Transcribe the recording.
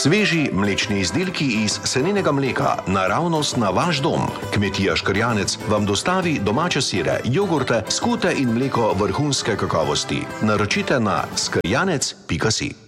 Sveži mlečni izdelki iz seninega mleka, naravnost na vaš dom. Kmetija Škrjanec vam dostavi domače sire, jogurte, skute in mleko vrhunske kakovosti. Naročite na skrjanec.si.